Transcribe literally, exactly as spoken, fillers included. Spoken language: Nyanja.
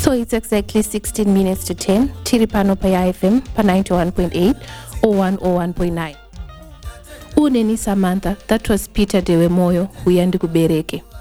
So it's exactly sixteen minutes to ten. Tiripano Paya F M pa ninety-one point eight or one oh one point nine. Uneni Samantha, that was Peter Dewemoyo, Huyandi Kubereke.